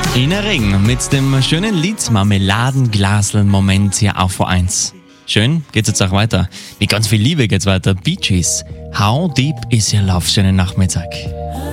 Ina Ring mit dem schönen Lied Marmeladenglasl-Moment hier auf V1. Schön, geht's jetzt auch weiter. Mit ganz viel Liebe geht's weiter. Bee Gees, How Deep Is Your Love? Schönen Nachmittag.